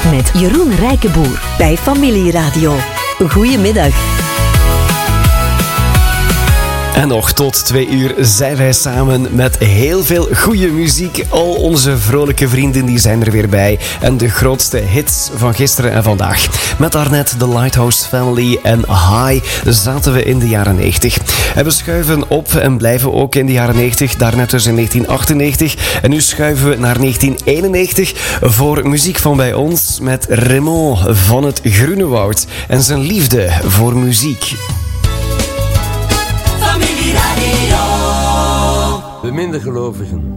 met Jeroen Rijkenboer bij Familieradio. Goedemiddag. En nog tot 2 uur zijn wij samen met heel veel goede muziek. Al onze vrolijke vrienden die zijn er weer bij. En de grootste hits van gisteren en vandaag. Met daarnet The Lighthouse Family en High zaten we in de jaren 90. En we schuiven op en blijven ook in de jaren 90. Daarnet dus in 1998. En nu schuiven we naar 1991 voor muziek van bij ons met Raymond van het Groenewoud. En zijn liefde voor muziek. De minder gelovigen.